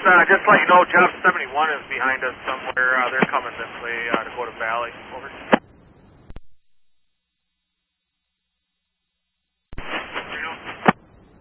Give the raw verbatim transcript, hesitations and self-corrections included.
uh, just to let you know, Job seventy-one is behind us somewhere. Uh, they're coming this way, uh, Dakota Valley. Over.